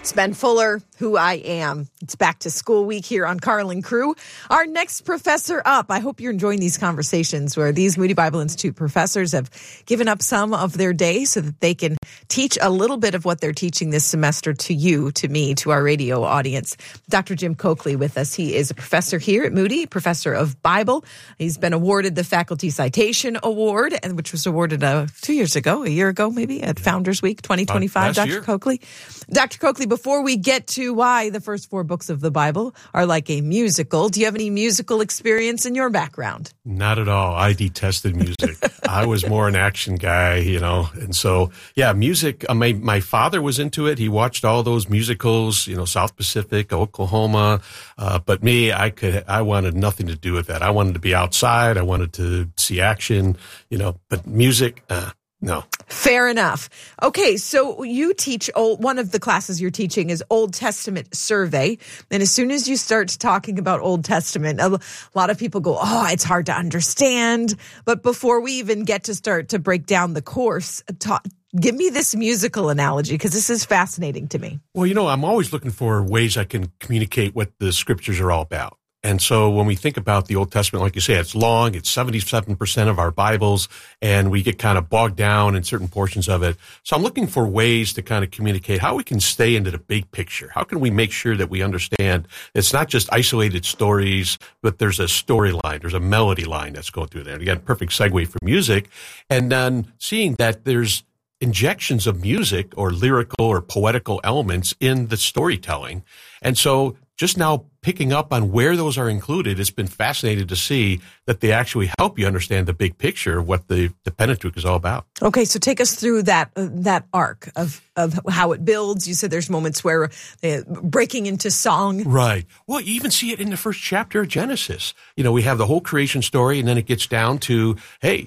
It's Ben Fuller, Who I Am. It's back to school week here on Carl & Crew. Our next professor up. I hope you're enjoying these conversations where these Moody Bible Institute professors have given up some of their day so that they can teach a little bit of what they're teaching this semester to you, to me, to our radio audience. Dr. Jim Coakley with us. He is a professor here at Moody, professor of Bible. He's been awarded the Faculty Citation Award, which was awarded 2 years ago, a year ago maybe, at Founders Week 2025. Dr. Coakley. Dr. Coakley, before we get to why the first 4 books of the Bible are like a musical, do you have any musical experience in your background? Not at all. I detested music. I was more an action guy, and so, yeah, music, my father was into it. He watched all those musicals, South Pacific, Oklahoma, but me, I wanted nothing to do with that. I wanted to be outside. I wanted to see action, but music, no. Fair enough. Okay, so you teach, one of the classes you're teaching is Old Testament survey. And as soon as you start talking about Old Testament, a lot of people go, it's hard to understand. But before we even get to start to break down the course, give me this musical analogy, because this is fascinating to me. Well, I'm always looking for ways I can communicate what the scriptures are all about. And so when we think about the Old Testament, like you say, it's long, it's 77% of our Bibles, and we get kind of bogged down in certain portions of it. So I'm looking for ways to kind of communicate how we can stay into the big picture. How can we make sure that we understand it's not just isolated stories, but there's a storyline, there's a melody line that's going through there. And again, perfect segue for music. And then seeing that there's injections of music or lyrical or poetical elements in the storytelling. And so just now picking up on where those are included, it's been fascinating to see that they actually help you understand the big picture of what the Pentateuch is all about. Okay, so take us through that arc of how it builds. You said there's moments where breaking into song. Right. Well, you even see it in the first chapter of Genesis. We have the whole creation story, and then it gets down to, hey,